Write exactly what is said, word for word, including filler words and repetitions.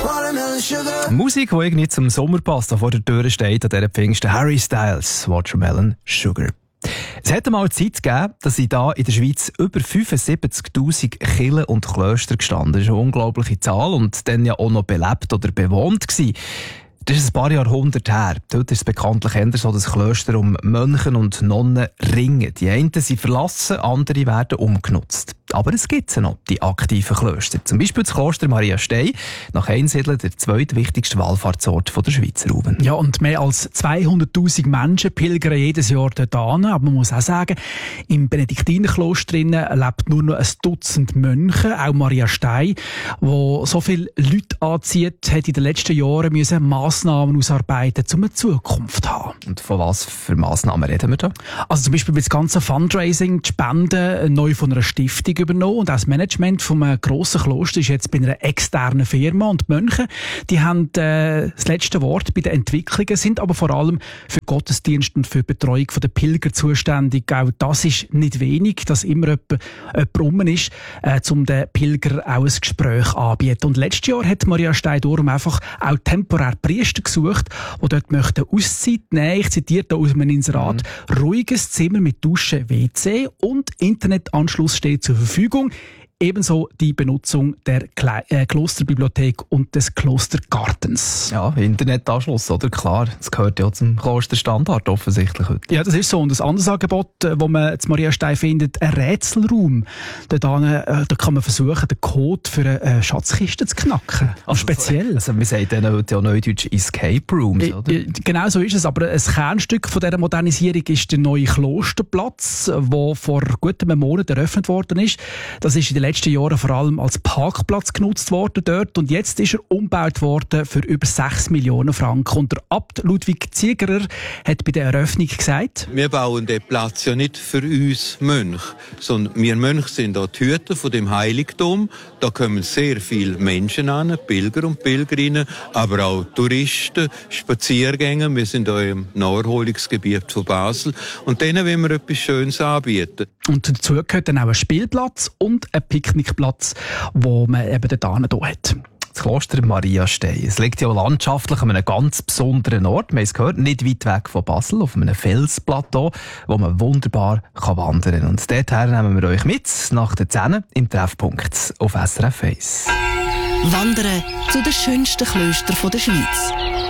Musik, die irgendwie zum Sommer passt, da vor der Tür steht, an dieser Pfingsten Harry Styles, Watermelon Sugar. Es hat einmal Zeit gegeben, dass ich da in der Schweiz über fünfundsiebzigtausend Kirchen und Klöster gestanden. Das ist eine unglaubliche Zahl und dann ja auch noch belebt oder bewohnt gewesen. Das ist ein paar Jahrhunderte her. Heute ist es bekanntlich eher so, dass Klöster um Mönche und Nonnen ringen. Die einen sind verlassen, andere werden umgenutzt. Aber es gibt sie noch, die aktiven Klöster. Zum Beispiel das Kloster Maria Stey, nach Einsiedeln der zweitwichtigste Wallfahrtsort der Schweizer Raum. Ja, und mehr als zweihunderttausend Menschen pilgern jedes Jahr dort hin. Aber man muss auch sagen, im Benediktinerkloster lebt nur noch ein Dutzend Mönche, auch Maria Stey, wo so viele Leute anzieht, hat in den letzten Jahren müssen Massnahmen ausarbeiten, um eine Zukunft zu haben. Und von was für Massnahmen reden wir da? Also zum Beispiel das ganze Fundraising, die Spenden neu von einer Stiftung übernommen und auch das Management von einem grossen Kloster ist jetzt bei einer externen Firma und die Mönche, die haben äh, das letzte Wort bei den Entwicklungen, sind aber vor allem für Gottesdienst und für die Betreuung der Pilger zuständig. Auch das ist nicht wenig, dass immer jemand, jemand rum ist, äh, um den Pilger auch ein Gespräch anzubieten. Und letztes Jahr hat Maria Stey darum einfach auch temporär Priester gesucht, die dort möchten Auszeit nehmen. Ich zitiere da aus einem Inserat. Mhm. Ruhiges Zimmer mit Dusche, W C und Internetanschluss steht zur Verfügung. Ebenso die Benutzung der Kle- äh, Klosterbibliothek und des Klostergartens. Ja, Internetanschluss, oder? Klar, das gehört ja zum Klosterstandard offensichtlich heute. Ja, das ist so. Und ein anderes Angebot, das man zu Maria Stey findet, ein Rätselraum. Dort äh, da kann man versuchen, den Code für eine Schatzkiste zu knacken. Also speziell. Also wir sagen dann heute ja neudeutsch Escape Rooms, oder? Äh, genau so ist es. Aber ein Kernstück von dieser Modernisierung ist der neue Klosterplatz, der vor gut einem Monat eröffnet worden ist. Das ist in den letzten Jahren vor allem als Parkplatz genutzt worden dort und jetzt ist er umgebaut worden für über sechs Millionen Franken. Und der Abt Ludwig Ziegerer hat bei der Eröffnung gesagt: Wir bauen den Platz ja nicht für uns Mönche, sondern wir Mönche sind auch die Hüter von dem Heiligtum. Da kommen sehr viele Menschen an, Pilger und Pilgerinnen, aber auch Touristen, Spaziergänger. Wir sind auch im Naherholungsgebiet von Basel und denen wollen wir etwas Schönes anbieten. Und dazu gehört dann auch ein Spielplatz und ein Picknickplatz, wo man eben dort hier hat. Das Kloster Maria Stey. Es liegt ja landschaftlich an einem ganz besonderen Ort. Wir haben es gehört, nicht weit weg von Basel, auf einem Felsplateau, wo man wunderbar kann wandern kann. Und dorthin nehmen wir euch mit, nach der zehn im Treffpunkt auf S R F eins. Wandern zu den schönsten Klöstern der Schweiz.